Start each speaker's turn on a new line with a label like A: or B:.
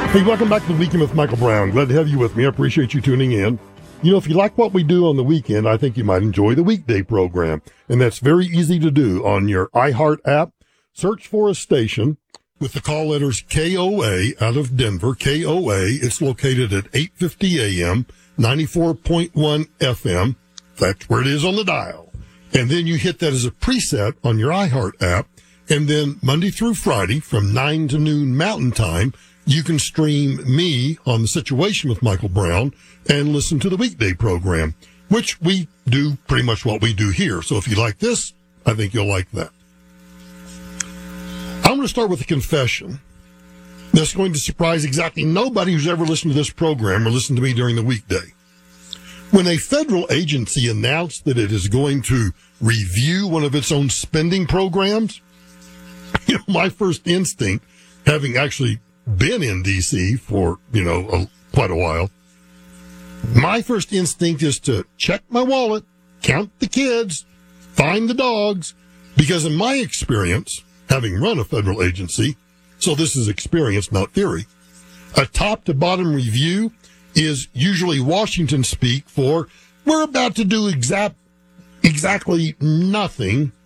A: Hey, welcome back to the Weekend with Michael Brown. Glad to have you with me. I appreciate you tuning in. You know, if you like what we do on the weekend, I think you might enjoy the weekday program. And that's very easy to do on your iHeart app. Search for a station with the call letters KOA out of Denver, KOA. It's located at 850 AM, 94.1 FM. That's where it is on the dial. And then you hit that as a preset on your iHeart app. And then Monday through Friday from 9 to noon Mountain Time, you can stream me on The Situation with Michael Brown and listen to the weekday program, which we do pretty much what we do here. So if you like this, I think you'll like that. I'm going to start with a confession that's going to surprise exactly nobody who's ever listened to this program or listened to me during the weekday. When a federal agency announced that it is going to review one of its own spending programs, my first instinct, having actually been in D.C. for, quite a while, my first instinct is to check my wallet, count the kids, find the dogs, because in my experience, having run a federal agency, so this is experience, not theory, a top-to-bottom review is usually Washington speak for, we're about to do exactly nothing